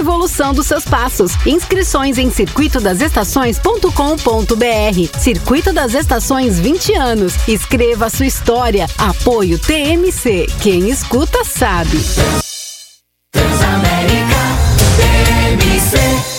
evolução dos seus passos. Inscrições em circuitodasestações.com.br. Circuito das Estações 20 anos. Escreva a sua história. Apoio TMC. Quem escuta sabe. Transamérica TMC.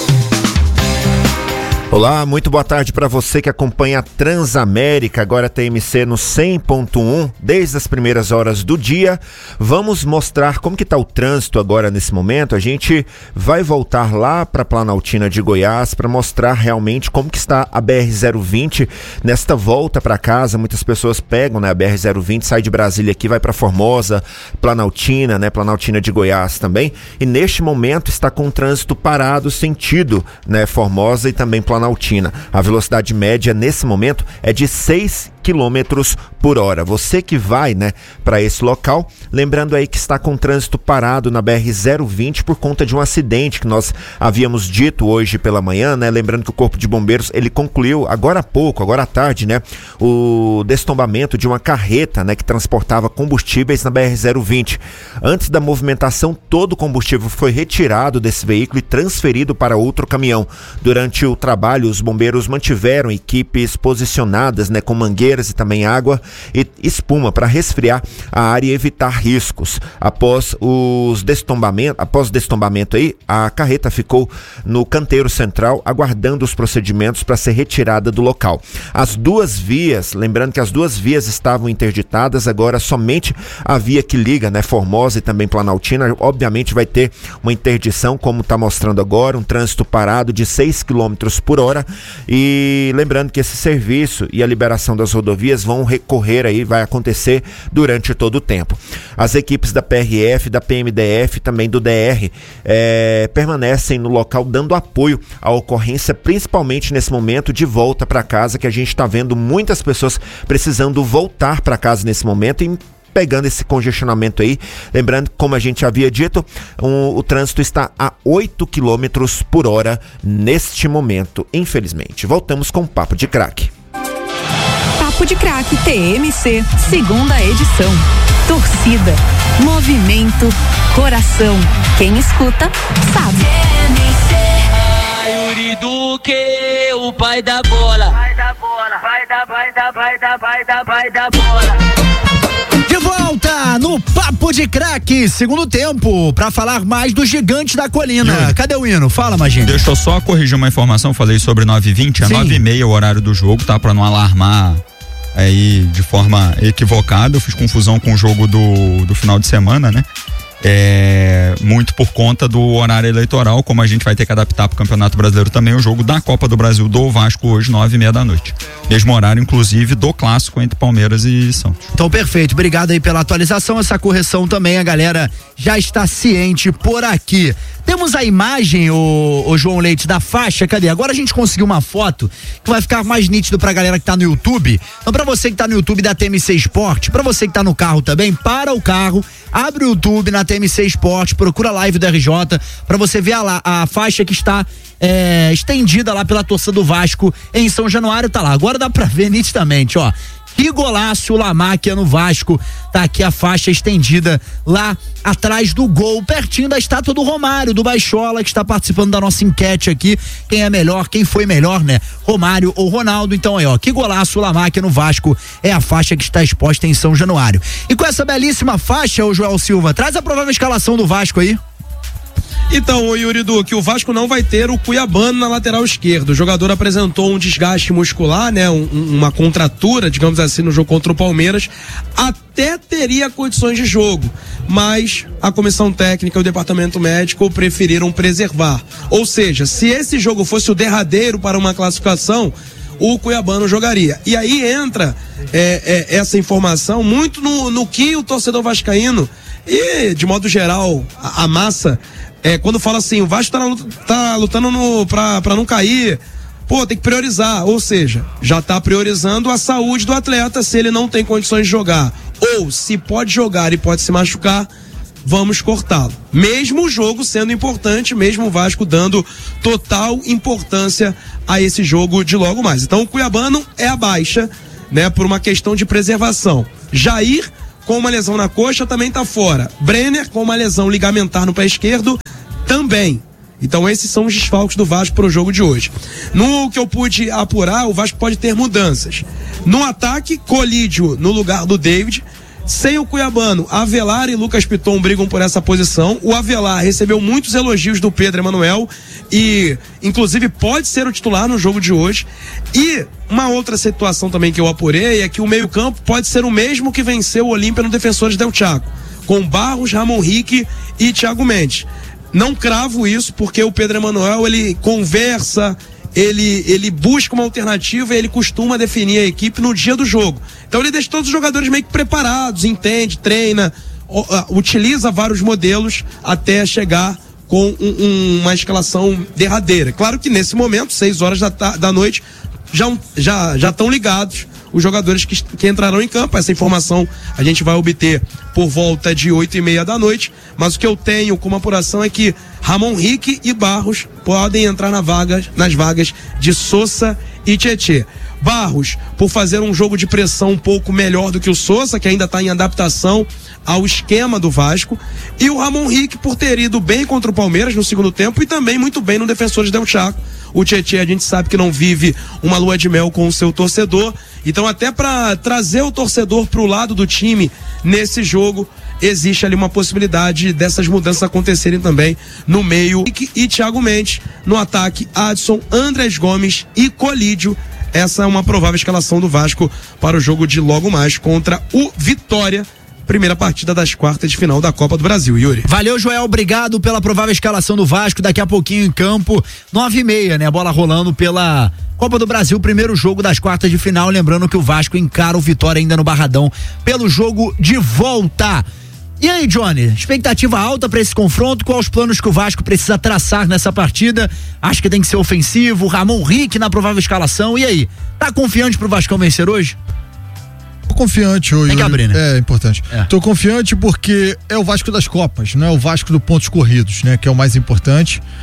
Olá, muito boa tarde para você que acompanha a Transamérica, agora TMC no 100.1, desde as primeiras horas do dia. Vamos mostrar como que está o trânsito agora nesse momento. A gente vai voltar lá para Planaltina de Goiás para mostrar realmente como que está a BR-020 nesta volta para casa. Muitas pessoas pegam, né, a BR-020, sai de Brasília aqui, vai para Formosa, Planaltina, né, Planaltina de Goiás também. E neste momento está com o trânsito parado, sentido, né, Formosa e também Planaltina. A velocidade média nesse momento é de 6 quilômetros por hora. Você que vai, né, para esse local, lembrando aí que está com trânsito parado na BR-020 por conta de um acidente que nós havíamos dito hoje pela manhã, né? Lembrando que o Corpo de Bombeiros, ele concluiu agora há pouco, agora à tarde, né, o destombamento de uma carreta, né, que transportava combustíveis na BR-020. Antes da movimentação, todo o combustível foi retirado desse veículo e transferido para outro caminhão. Durante o trabalho, os bombeiros mantiveram equipes posicionadas, né, com mangueiras e também água e espuma para resfriar a área e evitar riscos. Após o destombamento aí, a carreta ficou no canteiro central aguardando os procedimentos para ser retirada do local. As duas vias, lembrando que as duas vias estavam interditadas, agora somente a via que liga, né, Formosa e também Planaltina, obviamente vai ter uma interdição, como está mostrando agora, um trânsito parado de 6 km por hora. E lembrando que esse serviço e a liberação das rodovias vão recorrer aí, vai acontecer durante todo o tempo. As equipes da PRF, da PMDF, também do DR, permanecem no local dando apoio à ocorrência, principalmente nesse momento de volta para casa, que a gente está vendo muitas pessoas precisando voltar para casa nesse momento e pegando esse congestionamento aí. Lembrando, como a gente havia dito, o trânsito está a 8 km por hora neste momento, infelizmente. Voltamos com o Papo de Craque. Papo de Craque TMC, segunda edição. Torcida, movimento, coração. Quem escuta, sabe. Yuri Duque, o pai da bola. Vai da bola, vai da bola. De volta no Papo de Craque, segundo tempo, pra falar mais do Gigante da Colina. Cadê o hino? Fala, Magino. Deixa eu só corrigir uma informação, falei sobre 9h20, é 9h30 o horário do jogo, tá? Pra não alarmar aí de forma equivocada. Eu fiz confusão com o jogo do final de semana, né? Muito por conta do horário eleitoral, como a gente vai ter que adaptar pro Campeonato Brasileiro também, o jogo da Copa do Brasil do Vasco hoje, 9h30 da noite. Mesmo horário, inclusive, do clássico entre Palmeiras e Santos. Então, perfeito. Obrigado aí pela atualização, essa correção também, a galera já está ciente por aqui. Temos a imagem, o João Leite, da faixa, cadê? Agora a gente conseguiu uma foto que vai ficar mais nítido pra galera que tá no YouTube. Então, pra você que tá no YouTube da TMC Esporte, pra você que tá no carro também, para o carro, abre o YouTube na TMC Esporte, procura a live do RJ, pra você ver a faixa que está estendida lá pela torcida do Vasco em São Januário, tá lá. Agora dá pra ver nitidamente, ó. Que golaço, La Máquina no Vasco. Tá aqui a faixa estendida lá atrás do gol, pertinho da estátua do Romário, do Baixola, que está participando da nossa enquete aqui. Quem é melhor, quem foi melhor, né? Romário ou Ronaldo. Então aí, ó, que golaço, La Máquina no Vasco. É a faixa que está exposta em São Januário. E com essa belíssima faixa, o Joel Silva, traz a provável escalação do Vasco aí. Então, o Yuri Duque, o Vasco não vai ter o Cuiabano na lateral esquerda. O jogador apresentou um desgaste muscular, né? Uma contratura, digamos assim, no jogo contra o Palmeiras. Até teria condições de jogo, mas a comissão técnica e o departamento médico preferiram preservar. Ou seja, se esse jogo fosse o derradeiro para uma classificação, o Cuiabano jogaria. E aí entra essa informação muito no que o torcedor vascaíno e, de modo geral, a massa, quando fala assim, o Vasco tá lutando pra não cair, pô, tem que priorizar. Ou seja, já tá priorizando a saúde do atleta, se ele não tem condições de jogar. Ou, se pode jogar e pode se machucar, vamos cortá-lo. Mesmo o jogo sendo importante, mesmo o Vasco dando total importância a esse jogo de logo mais. Então o Cuiabano é a baixa, né, por uma questão de preservação. Jair, com uma lesão na coxa, também tá fora. Brenner, com uma lesão ligamentar no pé esquerdo, também. Então esses são os desfalques do Vasco para o jogo de hoje. No que eu pude apurar, o Vasco pode ter mudanças. No ataque, Colídio no lugar do David. Sem o cuiabano, Avelar e Lucas Piton brigam por essa posição. O Avelar recebeu muitos elogios do Pedro Emanuel e, inclusive, pode ser o titular no jogo de hoje. E uma outra situação também que eu apurei é que o meio-campo pode ser o mesmo que venceu o Olímpia no Defensores del Chaco, com Barros, Ramon Rique e Thiago Mendes. Não cravo isso porque o Pedro Emanuel, ele conversa, ele busca uma alternativa e ele costuma definir a equipe no dia do jogo. Então ele deixa todos os jogadores meio que preparados, entende, treina, utiliza vários modelos até chegar com uma escalação derradeira. Claro que nesse momento, 6 horas da noite, já estão ligados os jogadores que entrarão em campo. Essa informação a gente vai obter por volta de 8h30 da noite, mas o que eu tenho como apuração é que Ramon Rique e Barros podem entrar nas vagas de Sousa e Tietê. Barros, por fazer um jogo de pressão um pouco melhor do que o Sousa, que ainda está em adaptação ao esquema do Vasco, e o Ramon Rique por ter ido bem contra o Palmeiras no segundo tempo e também muito bem no Defensores del Chaco. O Tietê, a gente sabe que não vive uma lua de mel com o seu torcedor, então até para trazer o torcedor para o lado do time nesse jogo, existe ali uma possibilidade dessas mudanças acontecerem também no meio. E Thiago Mendes, no ataque, Adson, Andrés Gomes e Colídio. Essa é uma provável escalação do Vasco para o jogo de logo mais contra o Vitória. Primeira partida das quartas de final da Copa do Brasil, Yuri. Valeu, Joel, obrigado pela provável escalação do Vasco, daqui a pouquinho em campo, 9h30, né, a bola rolando pela Copa do Brasil, primeiro jogo das quartas de final, lembrando que o Vasco encara o Vitória ainda no Barradão pelo jogo de volta. E aí, Johnny, expectativa alta para esse confronto, quais os planos que o Vasco precisa traçar nessa partida? Acho que tem que ser ofensivo, Ramon Rique na provável escalação, e aí, tá confiante pro Vascão vencer hoje? Tô confiante hoje. Tem que abrir, né? É importante. Tô confiante porque é o Vasco das Copas, não é o Vasco do pontos corridos, né? Que é o mais importante.